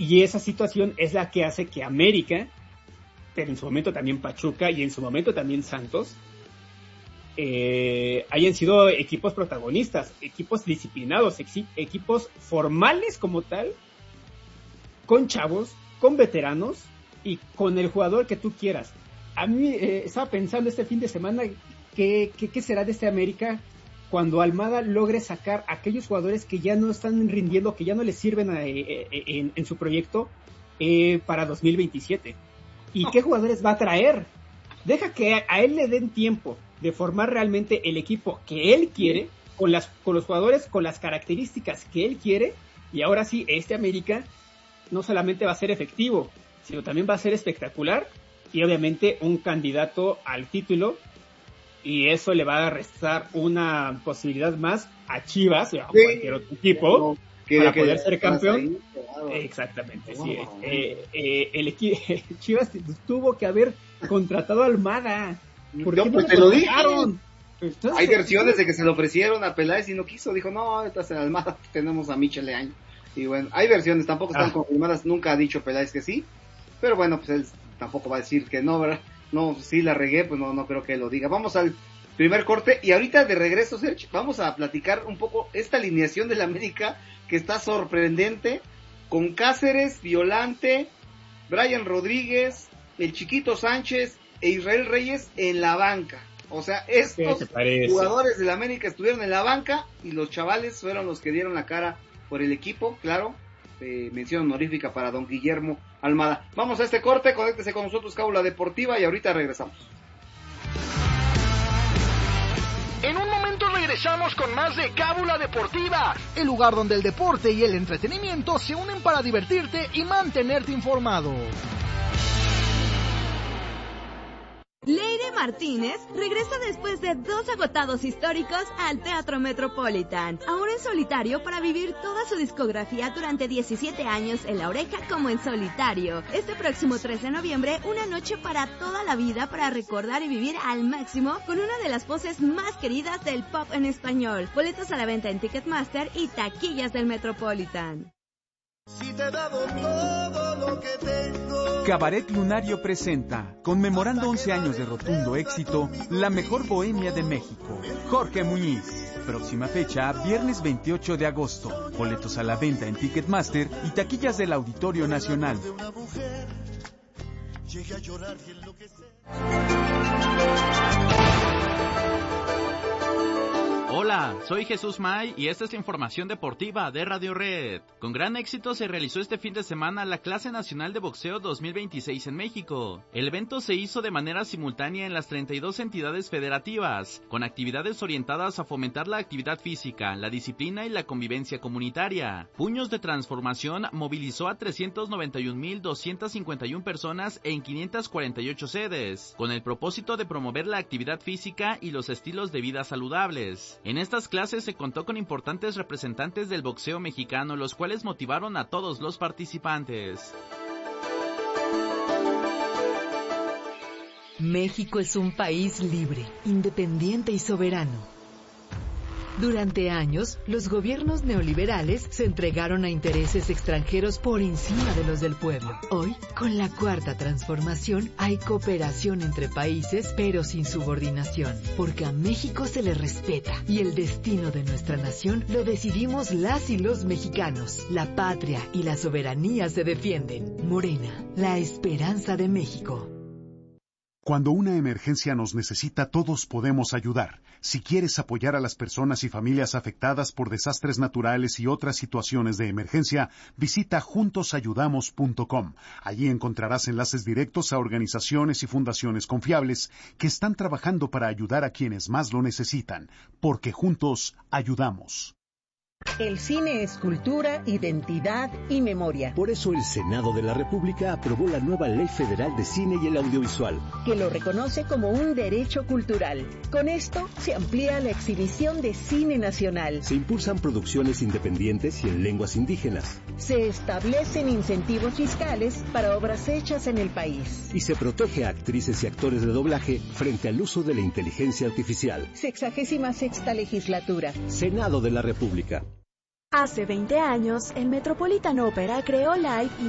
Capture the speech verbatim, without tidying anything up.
Y esa situación es la que hace que América, pero en su momento también Pachuca y en su momento también Santos, eh, hayan sido equipos protagonistas, equipos disciplinados, ex- equipos formales como tal, con chavos, con veteranos y con el jugador que tú quieras. A mí eh, estaba pensando este fin de semana qué, qué, qué será de este América cuando Almada logre sacar a aquellos jugadores que ya no están rindiendo, que ya no les sirven a, eh, en, en su proyecto eh, para dos mil veintisiete. ¿Y qué jugadores va a traer? Deja que a, a él le den tiempo de formar realmente el equipo que él quiere, con, las, con los jugadores, con las características que él quiere, y ahora sí, este América no solamente va a ser efectivo, sino también va a ser espectacular, y obviamente un candidato al título, y eso le va a restar una posibilidad más a Chivas, o a sí, cualquier otro equipo, no, que, para que poder ser campeón. Ahí, claro. Exactamente, no, sí. No, eh, eh, el equipo Chivas tuvo que haber contratado a Almada. ¿Por no, qué pues no te lo dijeron? Entonces, hay versiones de que se lo ofrecieron a Peláez y no quiso, dijo, no, estás en Almada, tenemos a Michel Leaño. Y bueno, hay versiones, tampoco están ah. confirmadas, nunca ha dicho Peláez que sí, pero bueno, pues él tampoco va a decir que no, ¿verdad? No, sí la regué, pues no, no creo que él lo diga. Vamos al primer corte y ahorita de regreso, Sergio, vamos a platicar un poco esta alineación del América que está sorprendente, con Cáceres, Violante, Brian Rodríguez, el Chiquito Sánchez e Israel Reyes en la banca. O sea, estos jugadores del América estuvieron en la banca y los chavales fueron los que dieron la cara por el equipo, claro. Eh, mención honorífica para don Guillermo Almada. Vamos a este corte, conéctese con nosotros, Cábula Deportiva, y ahorita regresamos. En un momento regresamos con más de Cábula Deportiva, el lugar donde el deporte y el entretenimiento se unen para divertirte y mantenerte informado. Leire Martínez regresa después de dos agotados históricos al Teatro Metropolitan, ahora en solitario para vivir toda su discografía durante diecisiete años en La Oreja como en solitario. Este próximo tres de noviembre, una noche para toda la vida para recordar y vivir al máximo con una de las voces más queridas del pop en español. Boletos a la venta en Ticketmaster y taquillas del Metropolitan. Si te he dado todo lo que tengo. Cabaret Lunario presenta, conmemorando once años de rotundo éxito, la mejor bohemia de México. Jorge Muñiz. Próxima fecha, viernes veintiocho de agosto. Boletos a la venta en Ticketmaster y taquillas del Auditorio Nacional. Hola, soy Jesús May y esta es la información deportiva de Radio Red. Con gran éxito se realizó este fin de semana la Clase Nacional de Boxeo dos mil veintiséis en México. El evento se hizo de manera simultánea en las treinta y dos entidades federativas, con actividades orientadas a fomentar la actividad física, la disciplina y la convivencia comunitaria. Puños de Transformación movilizó a trescientas noventa y un mil doscientas cincuenta y una personas en quinientas cuarenta y ocho sedes, con el propósito de promover la actividad física y los estilos de vida saludables. En estas clases se contó con importantes representantes del boxeo mexicano, los cuales motivaron a todos los participantes. México es un país libre, independiente y soberano. Durante años, los gobiernos neoliberales se entregaron a intereses extranjeros por encima de los del pueblo. Hoy, con la Cuarta Transformación, hay cooperación entre países, pero sin subordinación, porque a México se le respeta y el destino de nuestra nación lo decidimos las y los mexicanos. La patria y la soberanía se defienden. Morena, la esperanza de México. Cuando una emergencia nos necesita, todos podemos ayudar. Si quieres apoyar a las personas y familias afectadas por desastres naturales y otras situaciones de emergencia, visita juntos ayudamos punto com. Allí encontrarás enlaces directos a organizaciones y fundaciones confiables que están trabajando para ayudar a quienes más lo necesitan, porque juntos ayudamos. El cine es cultura, identidad y memoria. Por eso el Senado de la República aprobó la nueva Ley Federal de Cine y el Audiovisual, que lo reconoce como un derecho cultural. Con esto se amplía la exhibición de cine nacional. Se impulsan producciones independientes y en lenguas indígenas. Se establecen incentivos fiscales para obras hechas en el país. Y se protege a actrices y actores de doblaje frente al uso de la inteligencia artificial. Sexagésima sexta legislatura. Senado de la República. Hace veinte años, el Metropolitan Opera creó Live